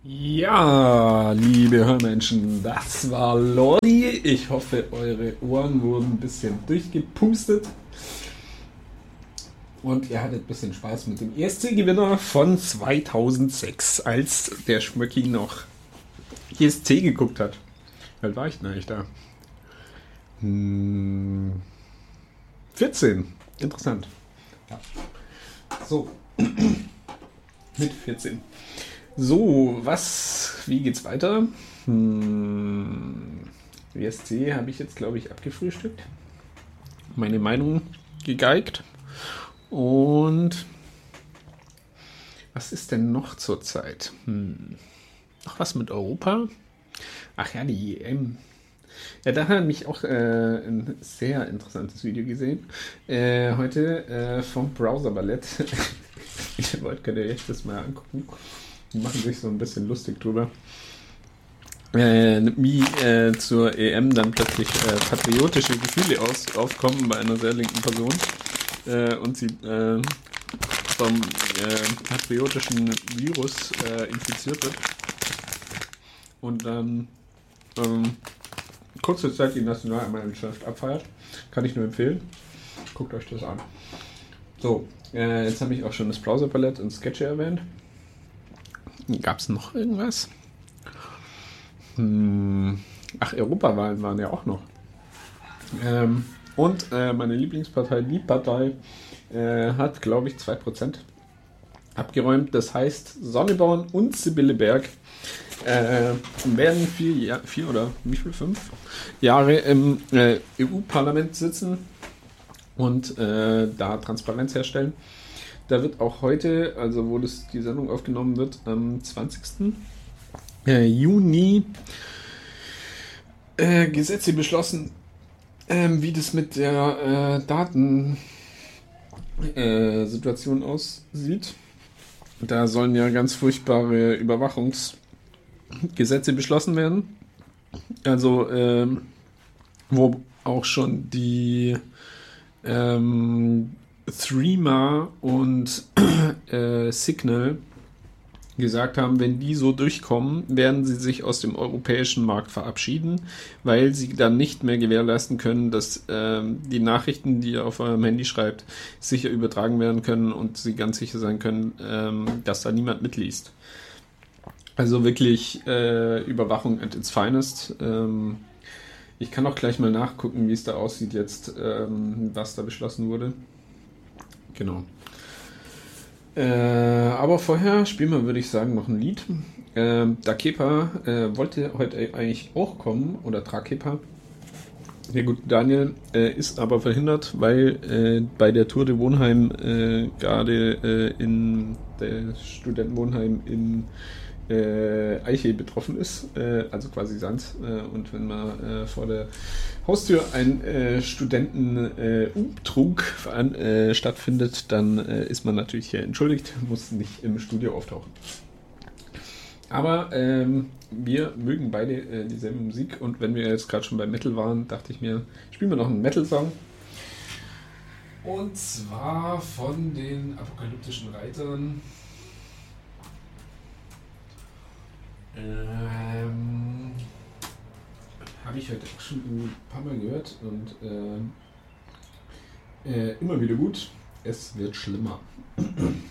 Ja, liebe Hörmenschen, das war Lordi. Ich hoffe, eure Ohren wurden ein bisschen durchgepustet und ihr hattet ein bisschen Spaß mit dem ESC-Gewinner von 2006, als der Schmöcki noch ESC geguckt hat. Wie alt war ich denn eigentlich da? 14. Interessant. Ja. So, mit 14. So, wie geht's weiter? ESC habe ich jetzt, glaube ich, abgefrühstückt. Meine Meinung gegeigt. Und was ist denn noch zurzeit? Noch was mit Europa? Ach ja, die EM. Ja, da habe ich auch ein sehr interessantes Video gesehen. Heute vom Browser Ballett. Könnt ihr euch das mal angucken. Die machen sich so ein bisschen lustig drüber. Wie zur EM dann plötzlich patriotische Gefühle aufkommen bei einer sehr linken Person und sie vom patriotischen Virus infiziert wird und dann kurze Zeit die Nationalmannschaft abfeiert. Kann ich nur empfehlen. Guckt euch das an. So, jetzt habe ich auch schon das Browser-Palette und Sketche erwähnt. Gab es noch irgendwas? Europawahlen waren ja auch noch. Und meine Lieblingspartei, die Partei, hat, glaube ich, 2% abgeräumt. Das heißt, Sonneborn und Sibylle Berg werden 4 oder wie viel? 5 Jahre im EU-Parlament sitzen und da Transparenz herstellen. Da wird auch heute, also wo die Sendung aufgenommen wird, am 20. Juni Gesetze beschlossen, wie das mit der Datensituation aussieht. Da sollen ja ganz furchtbare Überwachungsgesetze beschlossen werden. Also wo auch schon die Threema und Signal gesagt haben, wenn die so durchkommen, werden sie sich aus dem europäischen Markt verabschieden, weil sie dann nicht mehr gewährleisten können, dass die Nachrichten, die ihr auf eurem Handy schreibt, sicher übertragen werden können und sie ganz sicher sein können, dass da niemand mitliest. Also wirklich Überwachung at its finest. Ich kann auch gleich mal nachgucken, wie es da aussieht jetzt, was da beschlossen wurde. Genau. Aber vorher spielen wir, würde ich sagen, noch ein Lied. Dakepa wollte heute eigentlich auch kommen, oder Drakepa. Der gute Daniel ist aber verhindert, weil bei der Tour de Wohnheim gerade in der Studentenwohnheim in Eiche betroffen ist, also quasi Sand. Und wenn man vor der Haustür ein Studentenumtrunk stattfindet, dann ist man natürlich hier entschuldigt, muss nicht im Studio auftauchen. Aber wir mögen beide dieselbe Musik und wenn wir jetzt gerade schon bei Metal waren, dachte ich mir, spielen wir noch einen Metal-Song. Und zwar von den Apokalyptischen Reitern. Habe ich heute auch schon ein paar Mal gehört und immer wieder gut. Es wird schlimmer.